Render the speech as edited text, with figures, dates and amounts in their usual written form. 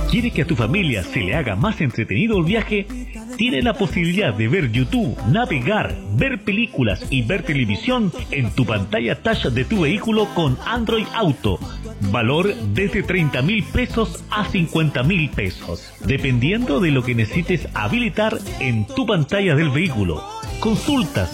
¿Quiere que a tu familia se le haga más entretenido el viaje? Tiene la posibilidad de ver YouTube, navegar, ver películas y ver televisión en tu pantalla touch de tu vehículo con Android Auto. Valor desde 30,000 pesos a 50,000 pesos, dependiendo de lo que necesites habilitar en tu pantalla del vehículo. Consultas